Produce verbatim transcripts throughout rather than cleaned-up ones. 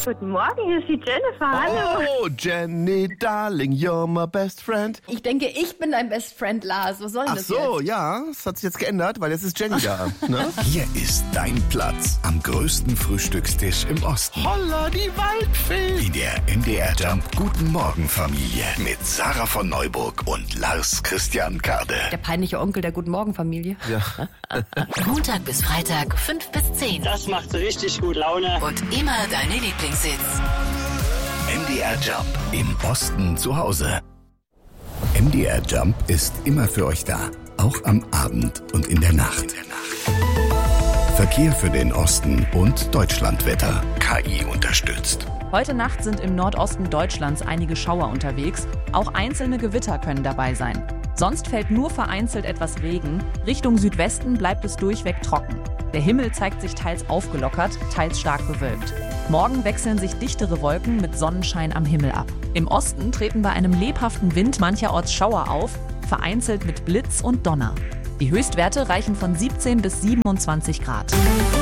Guten Morgen, hier ist die Jennifer. Hallo. Oh, Jenny, darling, you're my best friend. Ich denke, ich bin dein Best Friend, Lars. Was soll denn Ach das so, jetzt? ja, das hat sich jetzt geändert, weil jetzt ist Jenny da. Ne? Hier ist dein Platz am größten Frühstückstisch im Osten. Holla, die Waldfee. In der M D R Jump Guten Morgen Familie mit Sarah von Neuburg und Lars Christian Kade. Der peinliche Onkel der Guten Morgen Familie. Ja. Montag bis Freitag, fünf bis zehn. Das macht richtig gut Laune. Und immer deine Lieblingshits. M D R Jump im Osten zu Hause. M D R Jump ist immer für euch da, auch am Abend und in der Nacht. Verkehr für den Osten und Deutschlandwetter. K I unterstützt. Heute Nacht sind im Nordosten Deutschlands einige Schauer unterwegs. Auch einzelne Gewitter können dabei sein. Sonst fällt nur vereinzelt etwas Regen. Richtung Südwesten bleibt es durchweg trocken. Der Himmel zeigt sich teils aufgelockert, teils stark bewölkt. Morgen wechseln sich dichtere Wolken mit Sonnenschein am Himmel ab. Im Osten treten bei einem lebhaften Wind mancherorts Schauer auf, vereinzelt mit Blitz und Donner. Die Höchstwerte reichen von siebzehn bis siebenundzwanzig Grad.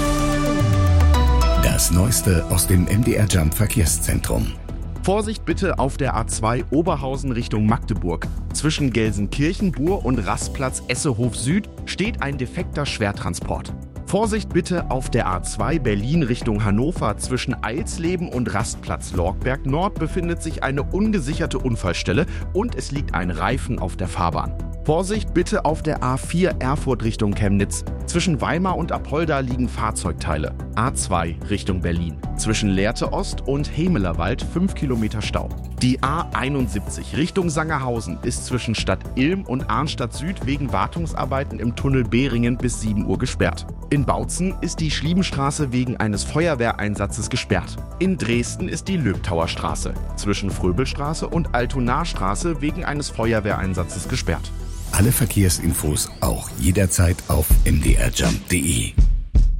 Das Neueste aus dem M D R Jump Verkehrszentrum. Vorsicht bitte auf der A zwei Oberhausen Richtung Magdeburg. Zwischen Gelsenkirchen-Bur und Rastplatz Essehof Süd steht ein defekter Schwertransport. Vorsicht bitte auf der A zwei Berlin Richtung Hannover. Zwischen Eilsleben und Rastplatz Lorgberg Nord befindet sich eine ungesicherte Unfallstelle und es liegt ein Reifen auf der Fahrbahn. Vorsicht bitte auf der A vier Erfurt Richtung Chemnitz. Zwischen Weimar und Apolda liegen Fahrzeugteile. A zwei Richtung Berlin. Zwischen Lehrte Ost und Hemelerwald fünf Kilometer Stau. Die A einundsiebzig Richtung Sangerhausen ist zwischen Stadt Ilm und Arnstadt Süd wegen Wartungsarbeiten im Tunnel Behringen bis sieben Uhr gesperrt. In Bautzen ist die Schliebenstraße wegen eines Feuerwehreinsatzes gesperrt. In Dresden ist die Löbtauer Straße zwischen Fröbelstraße und Altonarstraße wegen eines Feuerwehreinsatzes gesperrt. Alle Verkehrsinfos auch jederzeit auf m d r jump punkt d e.